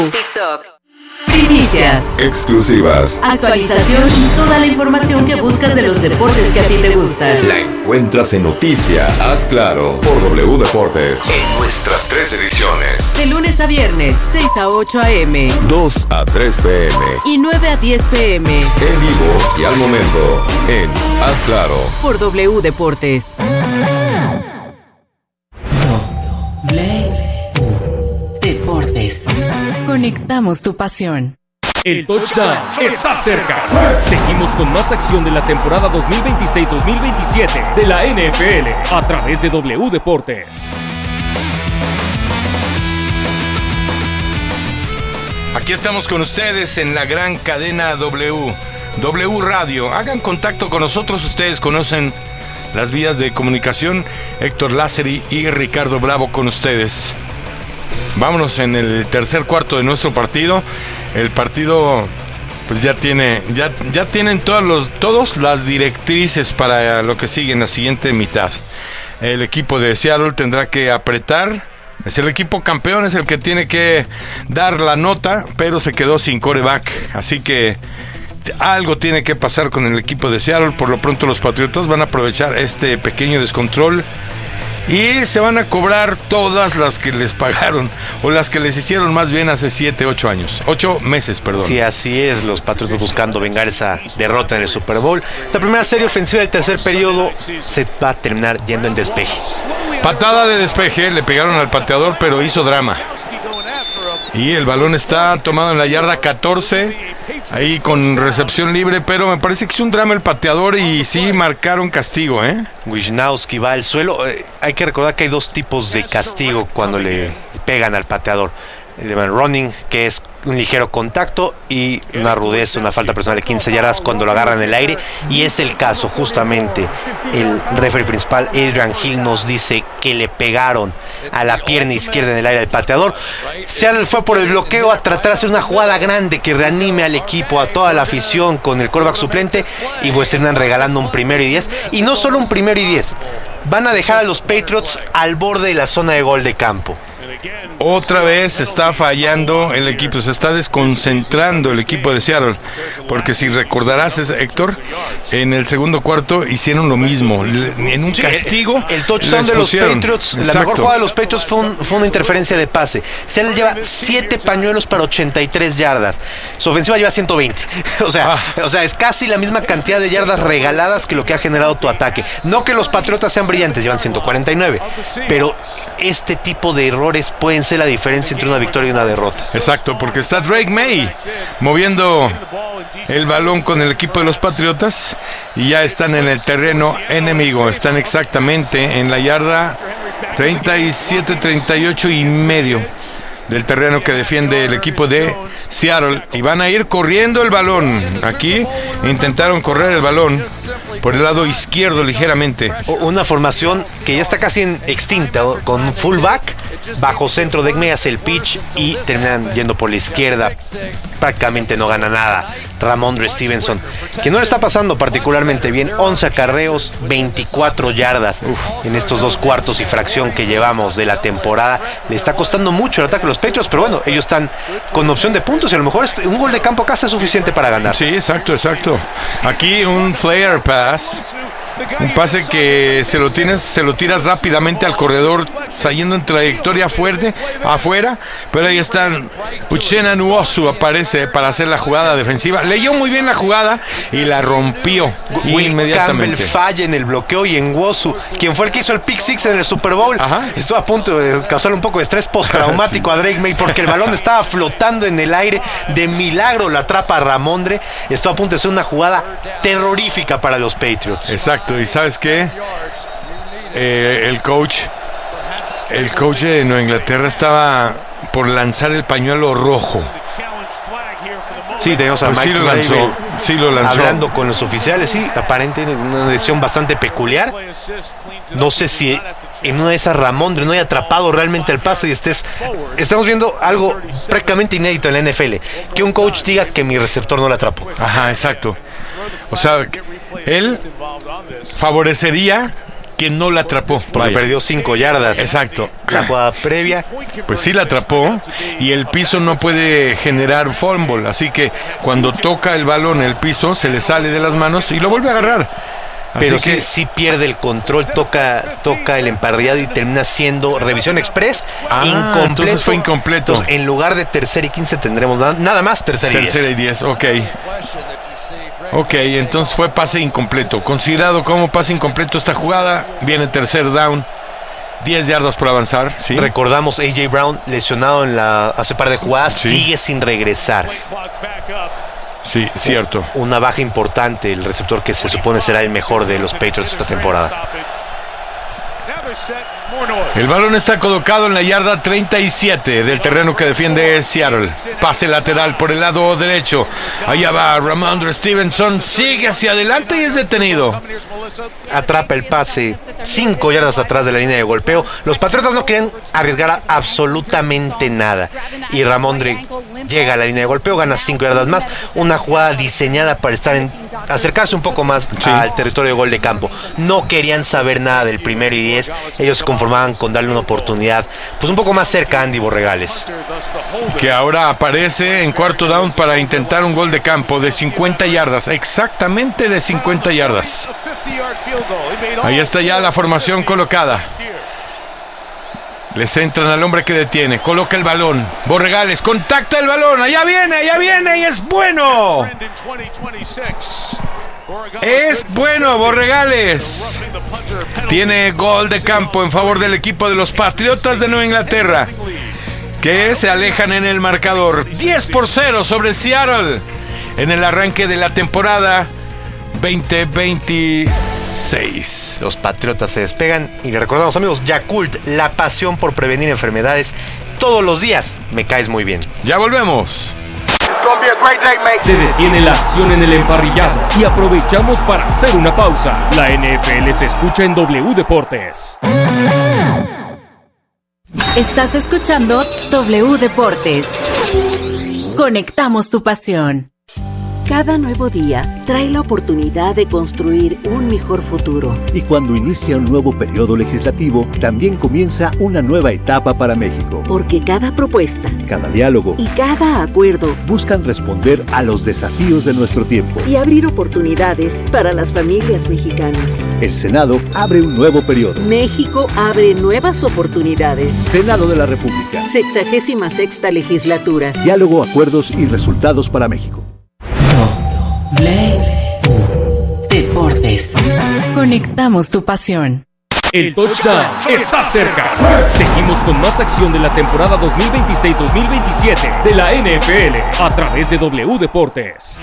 TikTok. Primicias, exclusivas, actualización y toda la información que buscas de los deportes que a ti te gustan. La encuentras en Noticia, Haz Claro, por W Deportes. En nuestras 3 ediciones. De lunes a viernes, 6 a 8 a.m. 2 a 3 p.m. y 9 a 10 p.m. En vivo y al momento, en Haz Claro. Por W Deportes. Deportes. Conectamos tu pasión. El touchdown está cerca. Seguimos con más acción de la temporada 2026-2027 de la NFL a través de W Deportes. Aquí estamos con ustedes en la gran cadena W Radio. Hagan contacto con nosotros, ustedes conocen las vías de comunicación. Héctor Lázari y Ricardo Bravo con ustedes. Vámonos en el tercer cuarto de nuestro partido. El partido pues ya tienen todos las directrices para lo que sigue en la siguiente mitad. El equipo de Seattle tendrá que apretar. Es el equipo campeón, es el que tiene que dar la nota, pero se quedó sin quarterback. Así que algo tiene que pasar con el equipo de Seattle. Por lo pronto los Patriotas van a aprovechar este pequeño descontrol y se van a cobrar todas las que les pagaron, o las que les hicieron más bien hace 8 meses, perdón. Sí, así es, los Patriotas buscando vengar esa derrota en el Super Bowl. Esta primera serie ofensiva del tercer periodo se va a terminar yendo en despeje. Patada de despeje, le pegaron al pateador, pero hizo drama. Y el balón está tomado en la yarda 14, ahí con recepción libre, pero me parece que es un drama el pateador y sí marcaron castigo, Wisnowski va al suelo. Hay que recordar que hay dos tipos de castigo cuando le pegan al pateador. El running, que es un ligero contacto, y una rudeza, una falta personal de 15 yardas cuando lo agarran en el aire, y es el caso. Justamente el referee principal Adrian Hill nos dice que le pegaron a la pierna izquierda en el aire al pateador. Seattle fue por el bloqueo a tratar de hacer una jugada grande que reanime al equipo, a toda la afición, con el quarterback suplente, y pues terminan regalando un 1º y 10, y no solo un 1º y 10, van a dejar a los Patriots al borde de la zona de gol de campo. Otra vez está fallando el equipo, se está desconcentrando el equipo de Seattle, porque si recordarás, Héctor, en el segundo cuarto hicieron lo mismo, en un castigo. El touchdown de los Patriots, exacto. La mejor jugada de los Patriots fue una interferencia de pase. Seattle lleva 7 pañuelos para 83 yardas, su ofensiva lleva 120. O sea, es casi la misma cantidad de yardas regaladas que lo que ha generado tu ataque. No que los Patriotas sean brillantes, llevan 149, pero este tipo de errores pueden ser la diferencia entre una victoria y una derrota. Exacto, porque está Drake May moviendo el balón con el equipo de los Patriotas y ya están en el terreno enemigo. Están exactamente en la yarda 37-38 y medio del terreno que defiende el equipo de Seattle, y van a ir corriendo el balón. Aquí intentaron correr el balón por el lado izquierdo ligeramente. Una formación que ya está casi extinta, con un fullback bajo centro. Drake May hace el pitch y terminan yendo por la izquierda. Prácticamente no gana nada Rhamondre Stevenson, que no le está pasando particularmente bien. 11 acarreos, 24 yardas en estos 2 cuartos y fracción que llevamos de la temporada. Le está costando mucho el ataque a los Patriots, pero bueno, ellos están con opción de puntos y a lo mejor un gol de campo acá es suficiente para ganar. Sí, exacto. Aquí un flare pass, un pase que se lo tiras rápidamente al corredor, saliendo en trayectoria fuerte afuera, pero ahí están. Uchenna Nwosu aparece para hacer la jugada defensiva, leyó muy bien la jugada y la rompió inmediatamente. Campbell falla en el bloqueo, y en Nwosu, quien fue el que hizo el pick six en el Super Bowl, estuvo a punto de causar un poco de estrés postraumático a Drake May, porque el balón estaba flotando en el aire. De milagro la atrapa a Rhamondre. Estuvo a punto de ser una jugada terrorífica para los Patriots. Exacto, y ¿sabes qué? El coach de Nueva Inglaterra estaba por lanzar el pañuelo rojo. Sí, tenemos a Mike sí lo lanzó hablando con los oficiales. Sí, aparentemente una decisión bastante peculiar. No sé si en una de esas Rhamondre no haya atrapado realmente el pase y estamos viendo algo prácticamente inédito en la NFL, que un coach diga que mi receptor no la atrapó. Ajá, exacto. O sea, él favorecería que no la atrapó. Porque Vaya. perdió 5 yardas. Exacto. La jugada previa. Pues sí la atrapó y el piso no puede generar fumble, así que cuando toca el balón el piso se le sale de las manos y lo vuelve a agarrar. Pero Así que sí pierde el control, toca el emparrillado y termina siendo revisión express incompleto. entonces fue incompleto. Entonces, en lugar de 3rd y 15 tendremos nada más tercera y 10. tercera y 10, ok, entonces fue pase incompleto. Considerado como pase incompleto esta jugada, viene tercer down, 10 yardas por avanzar, ¿sí? Recordamos, A.J. Brown lesionado hace par de jugadas, Sí. sigue sin regresar. Sí, cierto. Una baja importante, el receptor que se supone será el mejor de los Patriots esta temporada. El balón está colocado en la yarda 37 del terreno que defiende Seattle. Pase lateral por el lado derecho. Allá va Ramondre Stevenson. Sigue hacia adelante y es detenido. Atrapa el pase 5 yardas atrás de la línea de golpeo. Los Patriotas no querían arriesgar absolutamente nada. Y Ramondre llega a la línea de golpeo, gana 5 yardas más. Una jugada diseñada para acercarse un poco más al territorio de gol de campo. No querían saber nada del 1º y 10. Ellos se conformaban con darle una oportunidad pues un poco más cerca a Andy Borregales, Que ahora aparece en cuarto down para intentar un gol de campo de 50 yardas. Exactamente de 50 yardas. Ahí está ya la formación colocada. Le centran al hombre que detiene. Coloca el balón. Borregales contacta el balón. Allá viene y es bueno. Es bueno, Borregales. Tiene gol de campo en favor del equipo de los Patriotas de Nueva Inglaterra, que se alejan en el marcador 10-0 sobre Seattle en el arranque de la temporada 2026. Los Patriotas se despegan y le recordamos, amigos, Yakult, la pasión por prevenir enfermedades. Todos los días me caes muy bien. Ya volvemos. Se detiene la acción en el emparrillado y aprovechamos para hacer una pausa. La NFL se escucha en W Deportes. Estás escuchando W Deportes. Conectamos tu pasión. Cada nuevo día trae la oportunidad de construir un mejor futuro. Y cuando inicia un nuevo periodo legislativo, también comienza una nueva etapa para México. Porque cada propuesta Cada diálogo y cada acuerdo buscan responder a los desafíos de nuestro tiempo. y abrir oportunidades para las familias mexicanas. El Senado abre un nuevo periodo. México abre nuevas oportunidades. Senado de la República. 66ª legislatura. Diálogo, acuerdos y resultados para México. Deportes. Conectamos tu pasión. El touchdown está cerca. Seguimos con más acción de la temporada 2026-2027 de la NFL a través de W Deportes.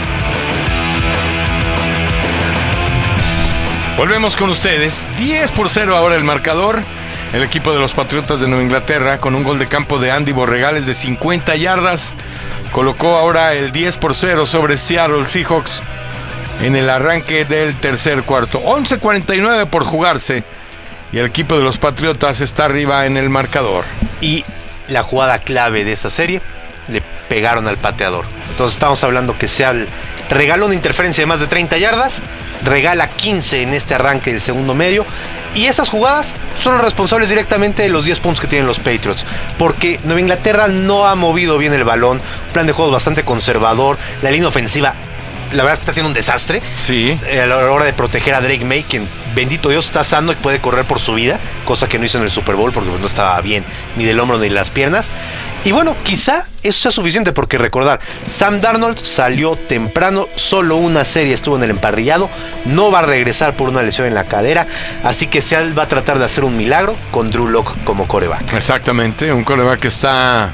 Volvemos con ustedes. 10-0 ahora el marcador. El equipo de los Patriotas de Nueva Inglaterra, con un gol de campo de Andy Borregales de 50 yardas, colocó ahora el 10-0 sobre Seattle Seahawks en el arranque del tercer cuarto. 11:49 por jugarse y el equipo de los Patriotas está arriba en el marcador. Y la jugada clave de esa serie, le pegaron al pateador. Entonces estamos hablando que Seattle regaló una interferencia de más de 30 yardas, regala 15 en este arranque del segundo medio, y esas jugadas son los responsables directamente de los 10 puntos que tienen los Patriots, porque Nueva Inglaterra no ha movido bien el balón, un plan de juegos bastante conservador, la línea ofensiva la verdad es que está haciendo un desastre. Sí. A la hora de proteger a Drake May, quien, bendito Dios, está sano y puede correr por su vida, cosa que no hizo en el Super Bowl porque no estaba bien ni del hombro ni de las piernas. Y bueno, quizá eso sea suficiente, porque recordar, Sam Darnold salió temprano, solo una serie estuvo en el emparrillado, no va a regresar por una lesión en la cadera, así que Seattle va a tratar de hacer un milagro con Drew Lock como quarterback. Exactamente, un quarterback que está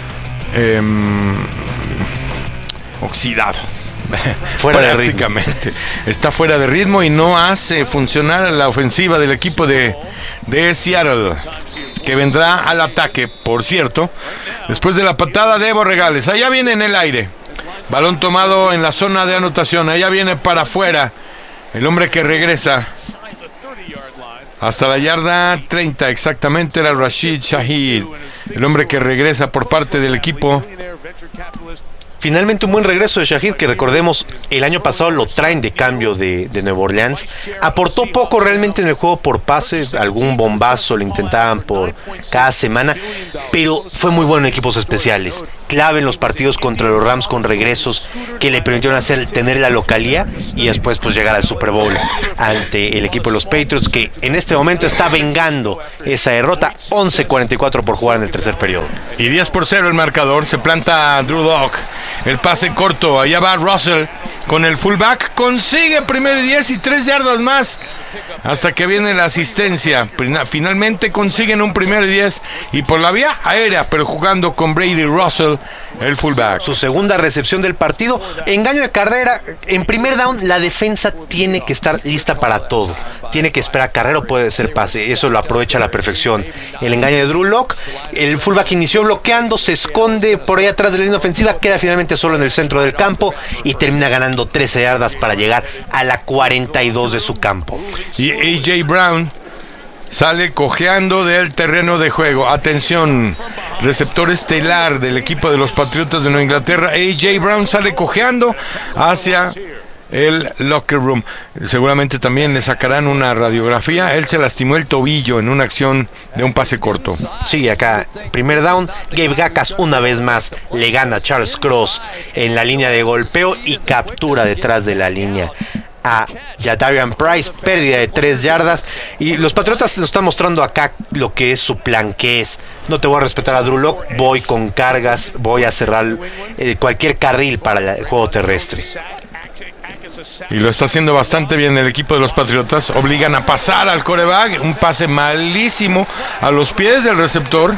oxidado. Fuera de ritmo. Prácticamente. Está fuera de ritmo y no hace funcionar la ofensiva del equipo de Seattle, que vendrá al ataque, por cierto, después de la patada de Borregales. Allá viene en el aire. Balón tomado en la zona de anotación. Allá viene para afuera. El hombre que regresa hasta la yarda 30 exactamente era Rashid Shaheed. El hombre que regresa por parte del equipo Finalmente un buen regreso de Shaheed, que recordemos, el año pasado lo traen de cambio de Nueva Orleans. Aportó poco realmente en el juego por pase, algún bombazo lo intentaban por cada semana, pero fue muy bueno en equipos especiales. Clave en los partidos contra los Rams con regresos que le permitieron tener la localía y después pues llegar al Super Bowl ante el equipo de los Patriots, que en este momento está vengando esa derrota. 11:44 por jugar en el tercer periodo. Y 10-0 el marcador. Se planta Drew Lock. El pase corto. Allá va Russell con el fullback. Consigue primero y 10 y 3 yardas más. Hasta que viene la asistencia. Finalmente consiguen un primero y 10. Y por la vía aérea, pero jugando con Brady Russell, el fullback. Su segunda recepción del partido. Engaño de carrera. En primer down, la defensa tiene que estar lista para todo. Tiene que esperar carrera o puede ser pase. Eso lo aprovecha a la perfección. El engaño de Drew Lock. El fullback inició bloqueando, se esconde por ahí atrás de la línea ofensiva, queda finalmente solo en el centro del campo y termina ganando 13 yardas para llegar a la 42 de su campo. Y A.J. Brown sale cojeando del terreno de juego. Atención, receptor estelar del equipo de los Patriotas de Nueva Inglaterra. A.J. Brown sale cojeando hacia el locker room. Seguramente también le sacarán una radiografía. Él se lastimó el tobillo en una acción de un pase corto. Sí, acá, primer down. Gabe Jacas una vez más le gana a Charles Cross en la línea de golpeo y captura detrás de la línea a Jadarian Price, pérdida de 3 yardas. Y los Patriotas nos están mostrando acá lo que es su plan, que es: no te voy a respetar a Drew Lock, voy con cargas, voy a cerrar cualquier carril para el juego terrestre. Y lo está haciendo bastante bien el equipo de los Patriotas. Obligan a pasar al quarterback. Un pase malísimo a los pies del receptor.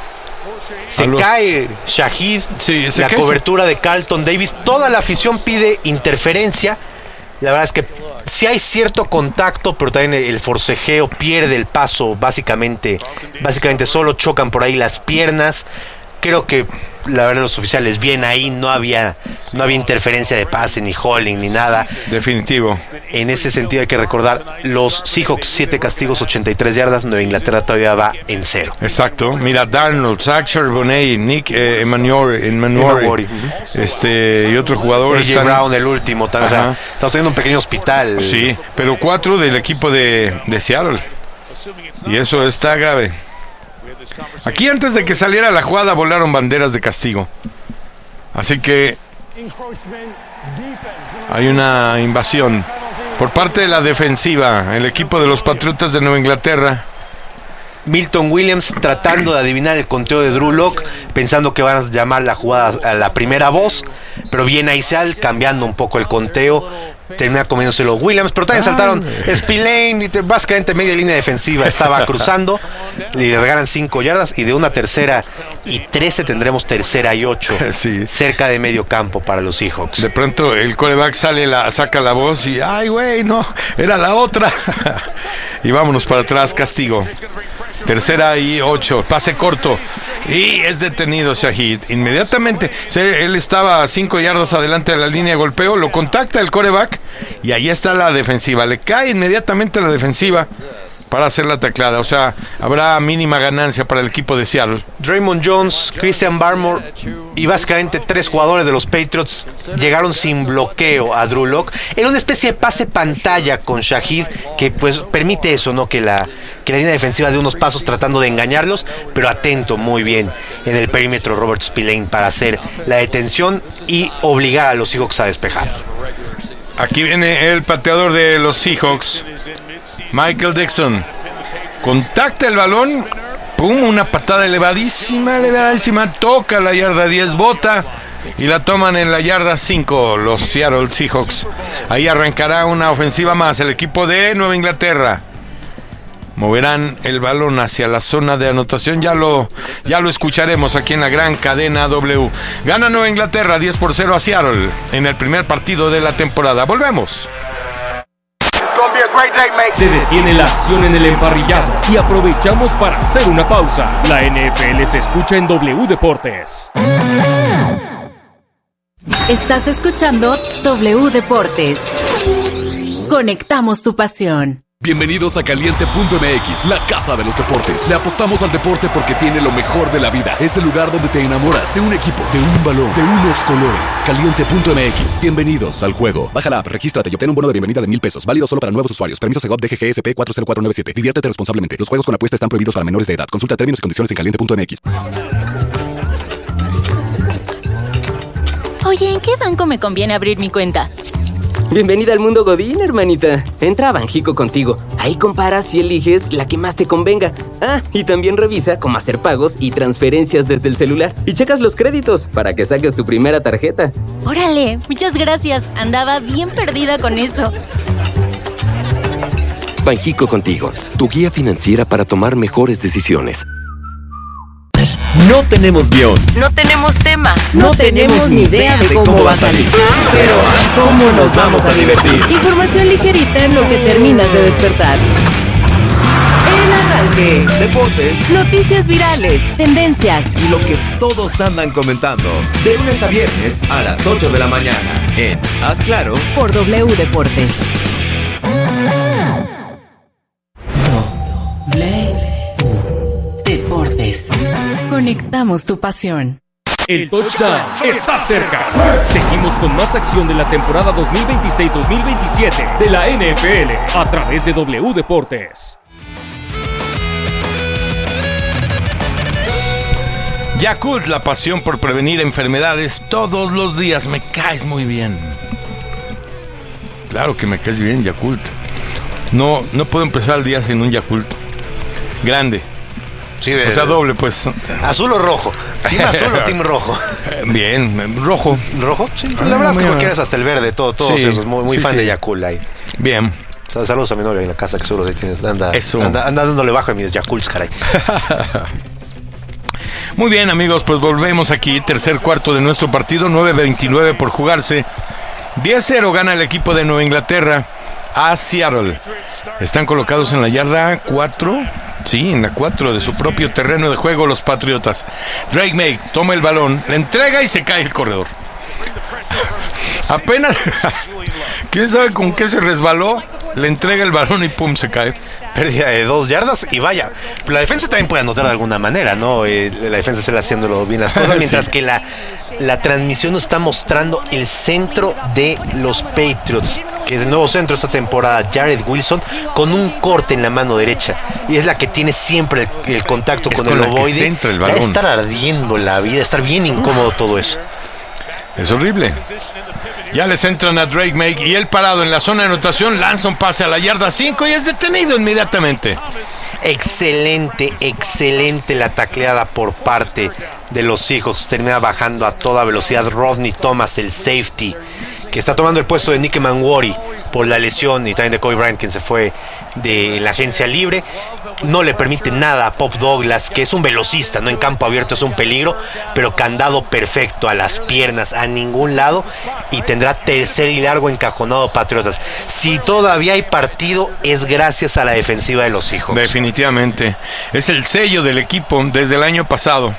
Cae Shaheed. Sí, la cobertura de Carlton Davis. Toda la afición pide interferencia. La verdad es que sí hay cierto contacto, pero también el forcejeo pierde el paso. Básicamente solo chocan por ahí las piernas. Creo que la verdad los oficiales bien ahí, no había interferencia de pase, ni holding, ni nada. Definitivo. En ese sentido hay que recordar, los Seahawks 7 castigos, 83 yardas, Nueva Inglaterra todavía va en 0. Exacto. Mira, Darnold, Zach Charbonnet, Nick Emanuori, y otro jugador. A.J. Brown, el último. O sea, estamos teniendo un pequeño hospital. Sí, pero 4 del equipo de Seattle. Y eso está grave. Aquí antes de que saliera la jugada volaron banderas de castigo. Así que hay una invasión por parte de la defensiva. El equipo de los Patriotas de Nueva Inglaterra. Milton Williams tratando de adivinar el conteo de Drew Lock, pensando que van a llamar la jugada a la primera voz, pero viene Aizal cambiando un poco el conteo. Termina comiéndoselo Williams, pero también saltaron Spillane y básicamente media línea defensiva estaba cruzando. Le regalan 5 yardas y de una 3ª y 13 tendremos 3ª y 8 cerca de medio campo para los Seahawks. De pronto el quarterback saca la voz y ¡ay, güey! No, era la otra. Y vámonos para atrás, castigo. 3ª y 8, pase corto. Y es detenido Shaheed. Inmediatamente, él estaba a 5 yardas adelante de la línea de golpeo, lo contacta el quarterback y ahí está la defensiva. Le cae inmediatamente la defensiva para hacer la taclada. O sea, habrá mínima ganancia para el equipo de Seattle. Draymond Jones, Christian Barmore y básicamente 3 jugadores de los Patriots llegaron sin bloqueo a Drew Lock. Era una especie de pase pantalla con Shaheed que pues permite eso, ¿no? Que la línea defensiva dé unos pasos tratando de engañarlos, pero atento muy bien en el perímetro Robert Spillane para hacer la detención y obligar a los Seahawks a despejar. Aquí viene el pateador de los Seahawks, Michael Dixon. Contacta el balón, pum, una patada elevadísima, toca la yarda 10, bota y la toman en la yarda 5 los Seattle Seahawks. Ahí arrancará una ofensiva más el equipo de Nueva Inglaterra. Moverán el balón hacia la zona de anotación. Ya lo escucharemos aquí en la gran cadena W. Gana Nueva Inglaterra 10-0 a Seattle en el primer partido de la temporada. Volvemos. Se detiene la acción en el emparrillado y aprovechamos para hacer una pausa. La NFL se escucha en W Deportes. Estás escuchando W Deportes. Conectamos tu pasión. Bienvenidos a Caliente.mx, la casa de los deportes. Le apostamos al deporte porque tiene lo mejor de la vida. Es el lugar donde te enamoras de un equipo, de un balón, de unos colores. Caliente.mx, bienvenidos al juego. Baja la app, regístrate y obtén un bono de bienvenida de $1,000. Válido solo para nuevos usuarios. Permiso Segov DGGSP 40497. Diviértete responsablemente. Los juegos con apuesta están prohibidos para menores de edad. Consulta términos y condiciones en Caliente.mx. Oye, ¿en qué banco me conviene abrir mi cuenta? Bienvenida al mundo Godín, hermanita. Entra a Banjico contigo. Ahí comparas y eliges la que más te convenga. Ah, y también revisa cómo hacer pagos y transferencias desde el celular. Y checas los créditos para que saques tu primera tarjeta. ¡Órale! Muchas gracias. Andaba bien perdida con eso. Banjico contigo, tu guía financiera para tomar mejores decisiones. No tenemos guión. No tenemos tema. No tenemos ni idea de cómo va a salir. Pero ¿cómo nos vamos a divertir? Información ligerita en lo que terminas de despertar. El arranque. Deportes. Noticias virales. Tendencias. Y lo que todos andan comentando. De lunes a viernes a las 8 de la mañana. En Haz Claro. Por W Deportes. Deportes. Conectamos tu pasión. El touchdown está cerca. Seguimos con más acción de la temporada 2026-2027 de la NFL a través de W Deportes. Yakult, la pasión por prevenir enfermedades todos los días. Me caes muy bien. Claro que me caes bien, Yakult. No puedo empezar el día sin un Yakult grande. Sí, o sea, doble, pues. ¿Azul o rojo? ¿Team azul o team rojo? Bien, rojo. ¿Rojo? Sí, la verdad es que no quieres hasta el verde, todos sí, esos. Muy fan de Yakult ahí. Bien. Saludos a mi novia en la casa, que seguro que tienes. Anda dándole bajo a mis Yakults, caray. Muy bien, amigos, pues volvemos aquí. Tercer cuarto de nuestro partido, 9:29 por jugarse. 10-0 gana el equipo de Nueva Inglaterra a Seattle. Están colocados en la yarda 4. Sí, en la 4 de su propio terreno de juego los Patriotas. Drake May toma el balón, le entrega y se cae el corredor. Apenas, ¿quién sabe con qué se resbaló? Le entrega el balón y pum, se cae. Pérdida de 2 yardas y vaya. La defensa también puede anotar de alguna manera, ¿no? La defensa se le haciéndolo bien las cosas, mientras sí. Que la transmisión nos está mostrando el centro de los Patriots, que es el nuevo centro esta temporada, Jared Wilson, con un corte en la mano derecha. Y es la que tiene siempre el contacto con el ovoide. Va a estar ardiendo la vida, estar bien incómodo todo eso. Es horrible. Ya les entran a Drake May y él parado en la zona de anotación lanza un pase a la yarda 5 y es detenido inmediatamente. Excelente la tacleada por parte de los Seahawks. Termina bajando a toda velocidad Rodney Thomas, el safety, que está tomando el puesto de Nick Manwari por la lesión, y también de Kobe Bryant, quien se fue de la agencia libre. No le permite nada a Pop Douglas, que es un velocista, no en campo abierto es un peligro, pero candado perfecto a las piernas, a ningún lado, y tendrá tercer y largo encajonado Patriotas. Si todavía hay partido, es gracias a la defensiva de los Seahawks. Definitivamente, es el sello del equipo desde el año pasado.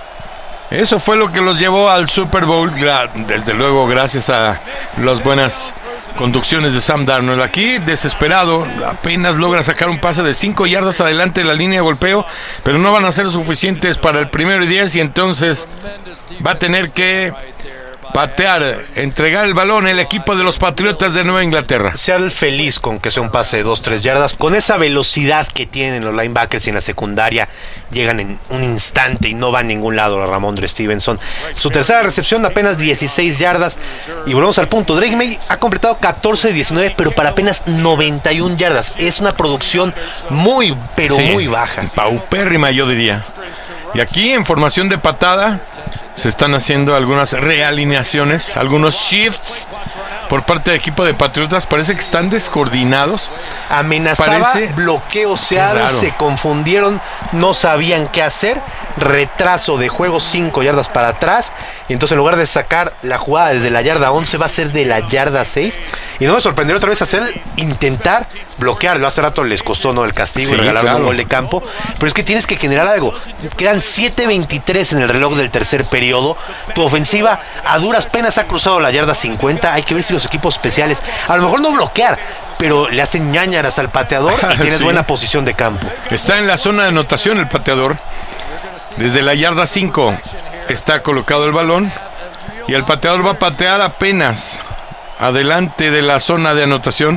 Eso fue lo que los llevó al Super Bowl, desde luego gracias a las buenas conducciones de Sam Darnold. Aquí, desesperado, apenas logra sacar un pase de 5 yardas adelante de la línea de golpeo, pero no van a ser suficientes para el 1st y 10, y entonces va a tener que patear, entregar el balón el equipo de los Patriotas de Nueva Inglaterra. Seattle feliz con que sea un pase de 2-3 yardas. Con esa velocidad que tienen los linebackers y en la secundaria, llegan en un instante y no va a ningún lado a Ramondre Stevenson. Su tercera recepción, apenas 16 yardas. Y volvemos al punto. Drake May ha completado 14-19, pero para apenas 91 yardas. Es una producción muy baja. Paupérrima, yo diría. Y aquí, en formación de patada, se están haciendo algunas realineaciones, algunos shifts por parte del equipo de Patriotas. Parece que están descoordinados. Amenazaba, bloqueo Seattle, se confundieron, no sabían qué hacer. Retraso de juego, 5 yardas para atrás. Y entonces, en lugar de sacar la jugada desde la yarda 11, va a ser de la yarda 6. Y no me sorprendería otra vez intentar bloquearlo. Hace rato les costó, ¿no?, el castigo, y regalaron un gol de campo. Pero es que tienes que generar algo. Quedan 7:23 en el reloj del tercer periodo. Tu ofensiva a duras penas ha cruzado la yarda 50. Hay que ver si los equipos especiales, a lo mejor no bloquear, pero le hacen ñáñaras al pateador y tienes Sí. buena posición de campo. Está en la zona de anotación el pateador. Desde la yarda 5 está colocado el balón y el pateador va a patear apenas adelante de la zona de anotación.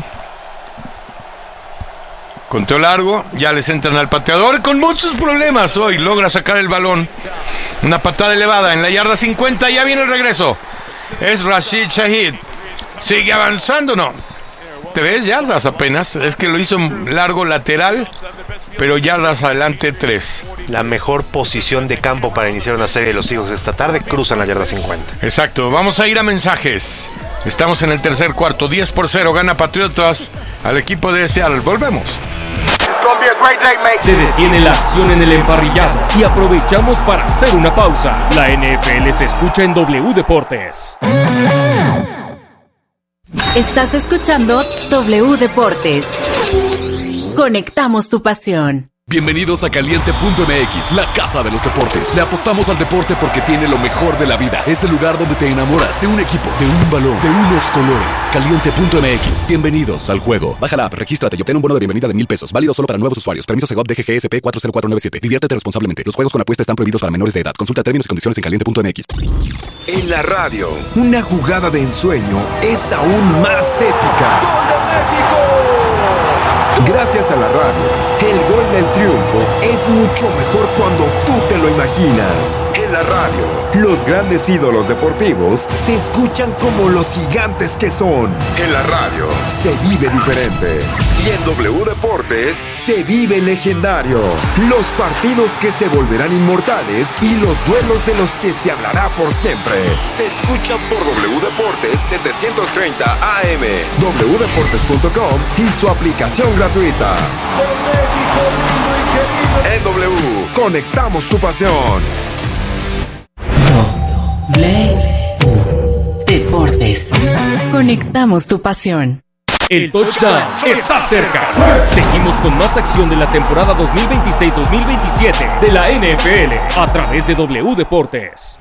Conteo largo, ya les entran al pateador con muchos problemas. Hoy logra sacar el balón. Una patada elevada en la yarda 50, ya viene el regreso. Es Rashid Shaheed. Sigue avanzando, ¿no? 3 yardas apenas. Es que lo hizo largo lateral, pero yardas adelante 3. La mejor posición de campo para iniciar una serie de los Seahawks esta tarde, cruzan la yarda 50. Exacto, vamos a ir a mensajes. Estamos en el tercer cuarto, 10-0, gana Patriotas al equipo de Seattle. Volvemos. Se detiene la acción en el emparrillado y aprovechamos para hacer una pausa. La NFL se escucha en W Deportes. Estás escuchando W Deportes. Conectamos tu pasión. Bienvenidos a Caliente.mx, la casa de los deportes. Le apostamos al deporte porque tiene lo mejor de la vida. Es el lugar donde te enamoras de un equipo, de un balón, de unos colores. Caliente.mx, bienvenidos al juego. Baja la app, regístrate y obtén un bono de bienvenida de $1,000. Válido solo para nuevos usuarios. Permiso Segov DGGSP 40497. Diviértete responsablemente. Los juegos con apuesta están prohibidos para menores de edad. Consulta términos y condiciones en Caliente.mx. En la radio, una jugada de ensueño es aún más épica. ¡Gol de México! Gracias a la radio, el gol del triunfo es mucho mejor cuando tú te lo imaginas. En la radio, los grandes ídolos deportivos se escuchan como los gigantes que son. En la radio, se vive diferente. Y en W Deportes, se vive legendario. Los partidos que se volverán inmortales y los duelos de los que se hablará por siempre. Se escuchan por W Deportes 730 AM, wdeportes.com y su aplicación gratuita. En W, conectamos tu pasión. Deportes. Conectamos tu pasión. El touchdown está cerca. Seguimos con más acción de la temporada 2026-2027 de la NFL a través de W Deportes.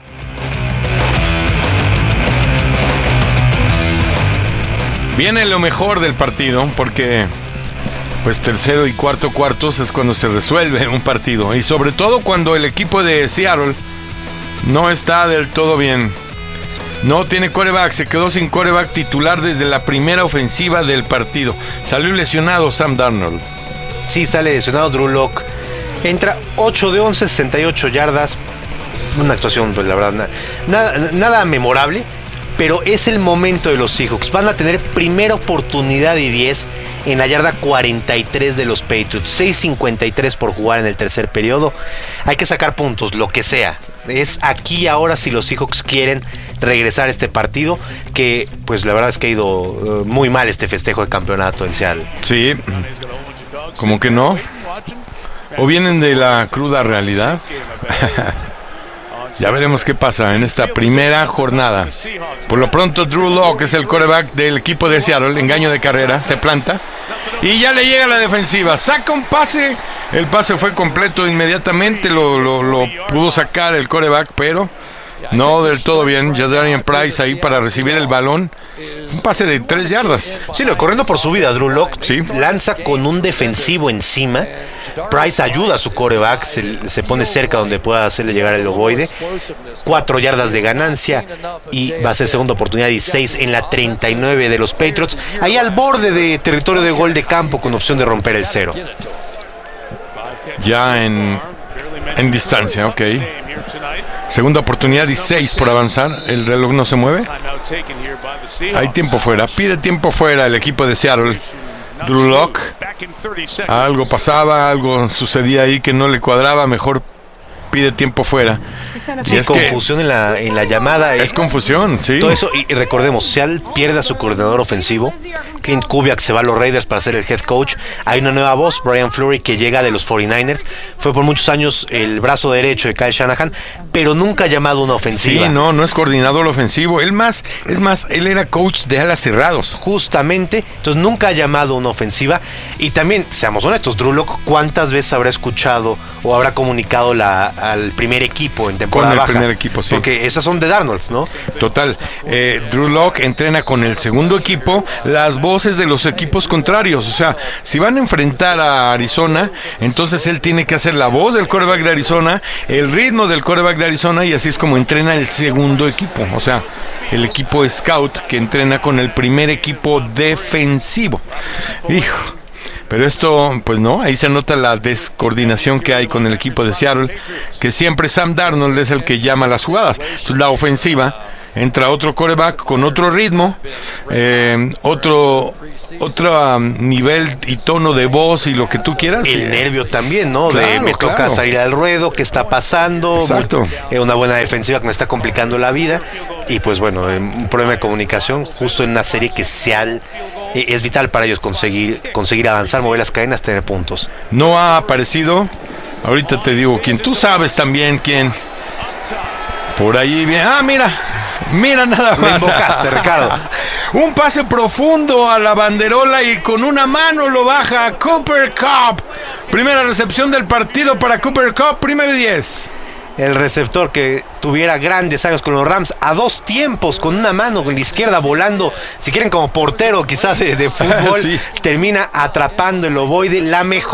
Viene lo mejor del partido porque pues tercero y cuarto cuartos es cuando se resuelve un partido y sobre todo cuando el equipo de Seattle no está del todo bien. No tiene quarterback, se quedó sin quarterback titular desde la primera ofensiva del partido. Salió lesionado Sam Darnold. Sí, sale lesionado Drew Lock. Entra 8 de 11, 68 yardas. Una actuación, pues la verdad, nada memorable. Pero es el momento de los Seahawks. Van a tener primera oportunidad y 10 en la yarda 43 de los Patriots. 6:53 por jugar en el tercer periodo. Hay que sacar puntos, lo que sea. Es aquí ahora si los Seahawks quieren regresar a este partido. Que pues la verdad es que ha ido muy mal este festejo de campeonato en Seattle. Sí, como que no. O vienen de la cruda realidad. Ya veremos qué pasa en esta primera jornada. Por lo pronto Drew Lock es el quarterback del equipo de Seattle. Engaño de carrera, se planta y ya le llega la defensiva. Saca un pase. El pase fue completo inmediatamente. Lo pudo sacar el quarterback, pero no del todo bien. Jadarian Price ahí para recibir el balón. Un pase de 3 yardas. Sí, corriendo por su vida, Drew Lock. Sí. Lanza con un defensivo encima. Price ayuda a su quarterback, se pone cerca donde pueda hacerle llegar el ovoide. 4 yardas de ganancia y va a ser segunda oportunidad y 6 en la 39 de los Patriots. Ahí al borde de territorio de gol de campo con opción de romper el 0. Ya en distancia, ok. Segunda oportunidad y 6 por avanzar. El reloj no se mueve. Hay tiempo fuera. Pide tiempo fuera el equipo de Seattle. Drew Lock. Algo pasaba, algo sucedía ahí que no le cuadraba. Mejor pide tiempo fuera. Sí, es confusión en la llamada. Es confusión, sí. Todo eso, y recordemos, Seattle pierde a su coordinador ofensivo. Clint Kubiak se va a los Raiders para ser el head coach. Hay una nueva voz, Brian Fleury, que llega de los 49ers. Fue por muchos años el brazo derecho de Kyle Shanahan, pero nunca ha llamado una ofensiva. Sí, no es coordinador ofensivo. Él él era coach de alas cerrados. Justamente, entonces nunca ha llamado una ofensiva. Y también, seamos honestos, Drew Lock, ¿cuántas veces habrá escuchado o habrá comunicado al primer equipo en temporada baja? Con el primer equipo, sí. Porque esas son de Darnold, ¿no? Total. Drew Lock entrena con el segundo equipo. Las voces voces de los equipos contrarios. O sea, si van a enfrentar a Arizona, entonces él tiene que hacer la voz del quarterback de Arizona, el ritmo del quarterback de Arizona, y así es como entrena el segundo equipo. O sea, el equipo scout que entrena con el primer equipo defensivo. Hijo. Pero esto, pues no, ahí se nota la descoordinación que hay con el equipo de Seattle, que siempre Sam Darnold es el que llama las jugadas. Entonces, la ofensiva, entra otro quarterback con otro ritmo, otro nivel y tono de voz y lo que tú quieras. El nervio también, ¿no? Claro, me toca salir al ruedo, ¿qué está pasando? Exacto. Una buena defensiva que me está complicando la vida. Y pues bueno, un problema de comunicación justo en una serie que es vital para ellos conseguir avanzar, mover las cadenas, tener puntos. No ha aparecido, ahorita te digo quién, tú sabes también quién. Por ahí bien. Mira nada más. Me invocaste, Ricardo. Un pase profundo a la banderola y con una mano lo baja Cooper Kupp. Primera recepción del partido para Cooper Kupp, 1-10. El receptor que tuviera grandes años con los Rams, a 2 tiempos, con una mano con la izquierda volando, si quieren como portero quizás de fútbol, sí. Termina atrapando el ovoide, la mejor